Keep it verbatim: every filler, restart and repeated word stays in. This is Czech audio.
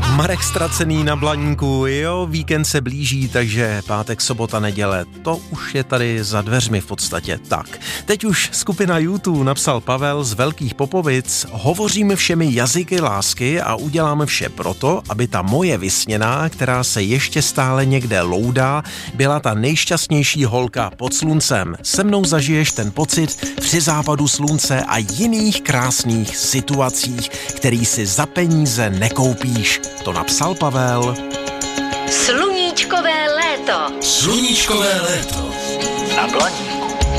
Marek Ztracený na Blaníku, jo, víkend se blíží, takže pátek, sobota, neděle, to už je tady za dveřmi v podstatě. Tak, teď už skupina YouTube, napsal Pavel z Velkých Popovic, hovoříme všemi jazyky lásky a uděláme vše proto, aby ta moje vysněná, která se ještě stále někde loudá, byla ta nejšťastnější holka pod sluncem. Se mnou zažiješ ten pocit při západu slunce a jiných krásných situacích, který si za peníze nekoupíš. To napsal Pavel. Sluníčkové léto. Sluníčkové léto. Na Blaníku.